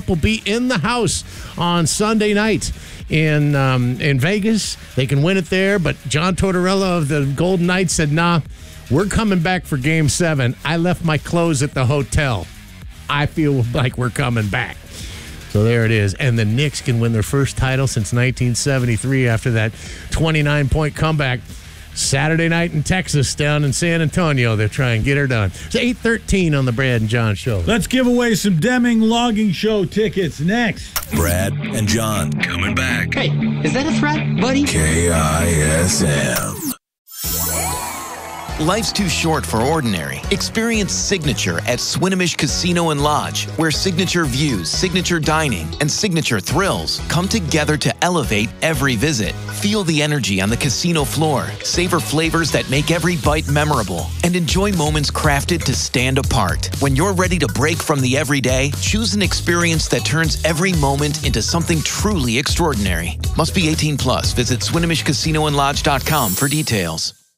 will be in the house on Sunday night in Vegas. They can win it there, but John Tortorella of the Golden Knights said, nah, we're coming back for Game 7. I left my clothes at the hotel. I feel like we're coming back. So there it is. And the Knicks can win their first title since 1973 after that 29-point comeback Saturday night in Texas down in San Antonio. They'll try and get her done. It's 8:13 on the Brad and John Show. Let's give away some Deming Logging Show tickets next. Brad and John coming back. Hey, is that a threat, buddy? KISM. Life's too short for ordinary. Experience Signature at Swinomish Casino and Lodge, where signature views, signature dining, and signature thrills come together to elevate every visit. Feel the energy on the casino floor, savor flavors that make every bite memorable, and enjoy moments crafted to stand apart. When you're ready to break from the everyday, choose an experience that turns every moment into something truly extraordinary. Must be 18 plus. Visit SwinomishCasinoandLodge.com for details.